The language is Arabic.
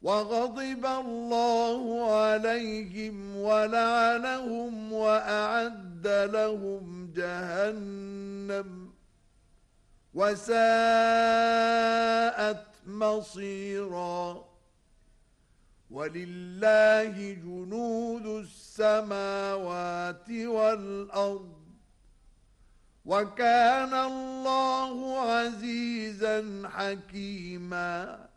وغضب الله عليهم ولعنهم وأعد لهم جهنم وساءت مصيرا ولله جنود السماوات والأرض وكان الله عزيزا حكيما